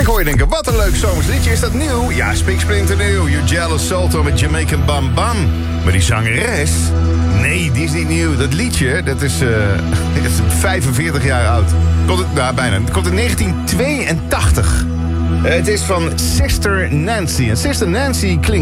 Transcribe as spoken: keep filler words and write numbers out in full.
hoor je denken, wat een leuk zomers liedje. Is dat nieuw? Ja, spiksplinter nieuw. You Jealous Salto met Jamaican Bam Bam. Maar die zangeres? Nee, die is niet nieuw. Dat liedje, dat is, uh, dat is vijfenveertig jaar oud. Komt het, nou, bijna. Het komt in negentien tweeëntachtig. Uh, het is van Sister Nancy. En Sister Nancy klinkt